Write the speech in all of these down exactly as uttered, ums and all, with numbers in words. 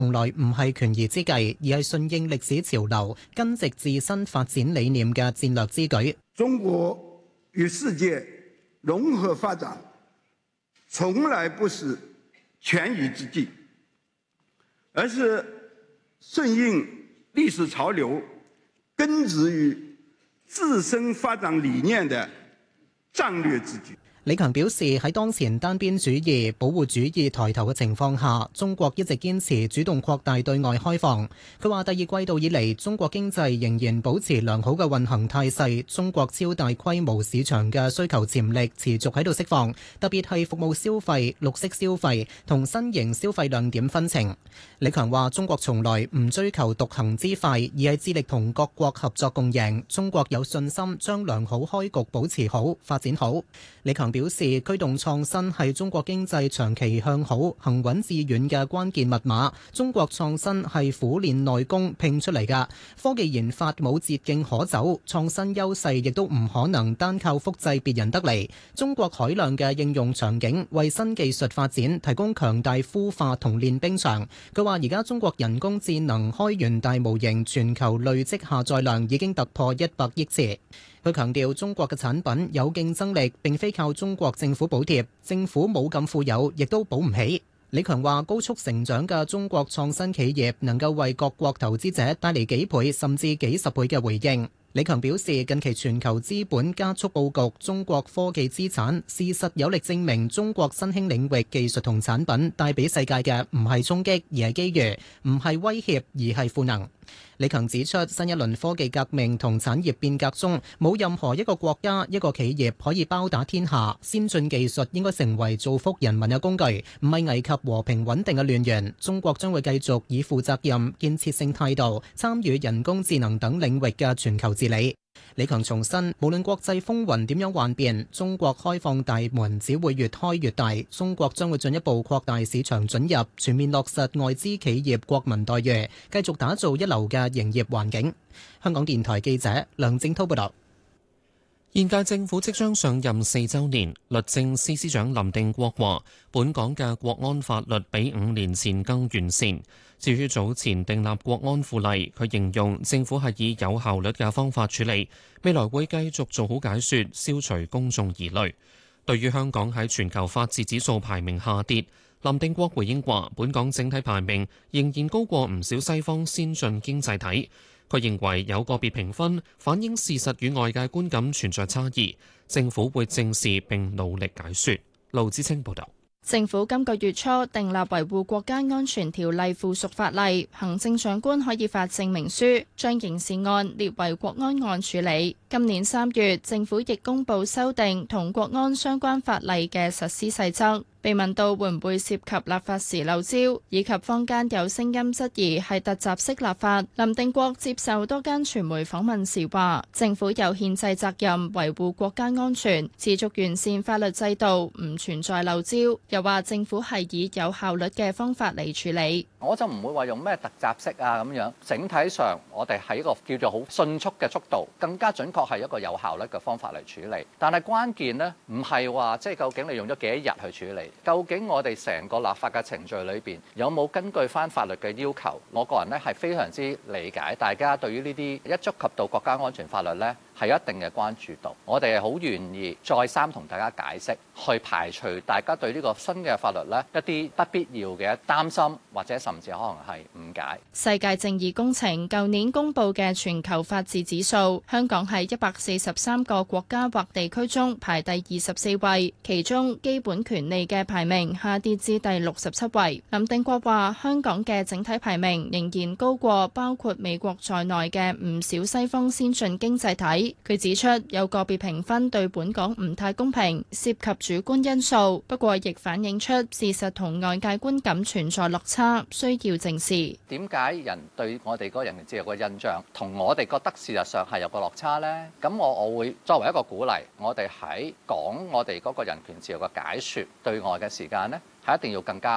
從來唔係權宜之計，而係順應歷史潮流、根植自身發展理念嘅戰略之舉。 中國與世界融合發展，從來不是權宜之計，而是順應歷史潮流、根植於自身發展理念的戰略之舉。 李強表示，喺當前單邊主義、保護主義抬頭嘅情況下，中國一直堅持主動擴大對外開放。佢話：第二季度以嚟，中國經濟仍然保持良好嘅運行態勢，中國超大規模市場嘅需求潛力持續喺度釋放，特別係服務消費、綠色消費同新型消費亮點紛呈。李強話：中國從來唔追求獨行之快，而係致力同各國合作共贏。中國有信心將良好開局保持好、發展好。李強表示，驅動創新係中國經濟長期向好、行穩致遠嘅關鍵密碼。中國創新係苦練內功拼出嚟㗎，科技研發冇捷徑可走，創新優勢亦都唔可能單靠複製別人得嚟。中國海量嘅應用場景為新技術發展提供強大孵化同練兵場。佢話：而家中國人工智能開源大模型全球累積下載量已經突破一百億次。佢強調，中國嘅產品有競爭力，並非靠中國政府補貼，政府冇咁富有，亦都補唔起。李強話：高速成長嘅中國創新企業能夠為各國投資者帶嚟幾倍甚至幾十倍嘅回應。李強表示，近期全球資本加速佈局中國科技資產，事實有力證明中國新興領域技術同產品帶俾世界嘅唔係衝擊，而係機遇；唔係威脅，而係賦能。李強指出，新一輪科技革命同產業變革中，冇任何一個國家、一個企業可以包打天下。先進技術應該成為造福人民嘅工具，唔係危及和平穩定嘅亂源。中國將會繼續以負責任、建設性態度參與人工智能等領域嘅全球治理。李強重申，無論國際風雲點樣幻變，中國開放大門只會越開越大。中國將會進一步擴大市場准入，全面落實外資企業國民待遇，繼續打造一流嘅營業環境。香港電台記者梁正滔報道。 現屆政府即將上任四週年，律政司司長林定國話：本港嘅國安法律比五年前更完善。至於早前訂立國安附例，佢形容政府係以有效率嘅方法處理，未來會繼續做好解說，消除公眾疑慮。對於香港喺全球法治指數排名下跌，林定國回應話：本港整體排名仍然高過唔少西方先進經濟體。佢認為有個別評分反映事實與外界觀感存在差異，政府會正視並努力解說。盧志清報導。 政府今個月初訂立維護國家安全條例附屬法例，行政長官可以發證明書，將刑事案列為國安案處理。今年三月，政府亦公布修訂同國安相關法例嘅實施細則。被問到會唔會涉及立法時漏招，以及坊間有聲音質疑係突襲式立法，林定國接受多間傳媒訪問時話：政府有憲制責任維護國家安全，持續完善法律制度，唔存在漏招。又話政府係以有效率嘅方法嚟處理。 我就唔會話用咩突襲式啊咁樣，整體上我哋係一個叫做好迅速嘅速度，更加準確係一個有效率嘅方法嚟處理。但係關鍵呢，唔係話即係究竟你用咗幾多日去處理。究竟我哋成個立法嘅程序裏邊有冇根據翻法律嘅要求？我個人咧係非常之理解大家對於呢啲一觸及到國家安全法律咧係有一定嘅關注度。我哋係好願意再三同大家解釋，去排除大家對呢個新嘅法律咧一啲不必要嘅擔心，或者甚至可能係誤解。 世界正義工程舊年公布嘅全球法治指數，香港喺一百四十三個國家或地區中排第二十四位，其中基本權利嘅排名下跌至第六十七位。林定國話：香港嘅整體排名仍然高過包括美國在內嘅唔少西方先進經濟體。佢指出，有個別評分對本港唔太公平，涉及主觀因素，不過亦反映出事實同外界觀感存在落差，需要正視。點解人對我哋嗰個人權自由嘅印象同我哋覺得事實上係有個落差呢？咁我我會作為一個鼓勵，我哋喺講我哋嗰個人權自由嘅解說對外嘅時間呢，係一定要更加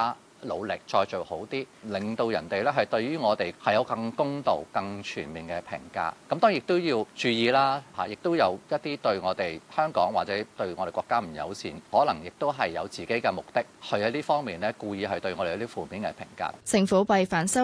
努力再做好啲，令到人哋咧係對於我哋係有更公道、更全面嘅評價。咁當然亦都要注意啦，嚇，亦都有一啲對我哋香港或者對我哋國家唔友善，可能亦都係有自己嘅目的，去喺呢方面咧故意係對我哋有啲負面嘅評價。 政府為反修